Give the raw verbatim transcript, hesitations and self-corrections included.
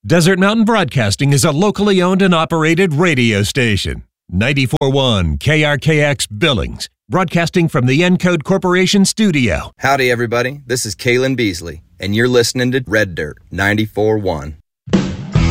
Desert Mountain Broadcasting is a locally owned and operated radio station. ninety-four point one K R K X Billings, broadcasting from the Encode Corporation studio. Howdy, everybody. This is Kalen Beasley, and you're listening to Red Dirt ninety-four point one.